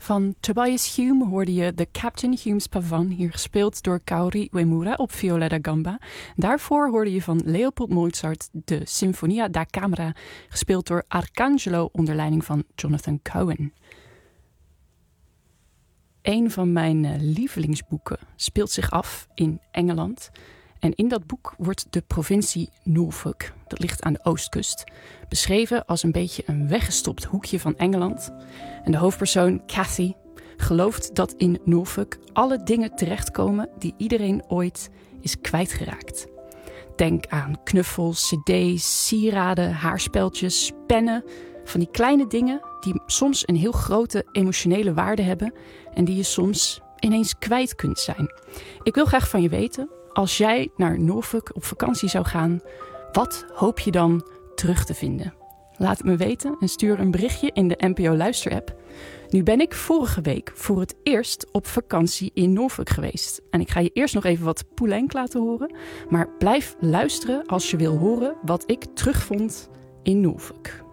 Van Tobias Hume hoorde je The Captain Hume's Pavane, hier gespeeld door Kaori Uemura op viola da gamba. Daarvoor hoorde je van Leopold Mozart de Sinfonia da Camera, gespeeld door Arcangelo onder leiding van Jonathan Cohen. Een van mijn lievelingsboeken speelt zich af in Engeland. En in dat boek wordt de provincie Norfolk, dat ligt aan de oostkust, beschreven als een beetje een weggestopt hoekje van Engeland. En de hoofdpersoon, Cathy, gelooft dat in Norfolk alle dingen terechtkomen die iedereen ooit is kwijtgeraakt. Denk aan knuffels, cd's, sieraden, haarspeltjes, pennen. Van die kleine dingen die soms een heel grote emotionele waarde hebben en die je soms ineens kwijt kunt zijn. Ik wil graag van je weten, als jij naar Norfolk op vakantie zou gaan, wat hoop je dan terug te vinden? Laat het me weten en stuur een berichtje in de NPO Luister-app. Nu ben ik vorige week voor het eerst op vakantie in Norfolk geweest. En ik ga je eerst nog even wat Poulenc laten horen. Maar blijf luisteren als je wil horen wat ik terugvond in Norfolk.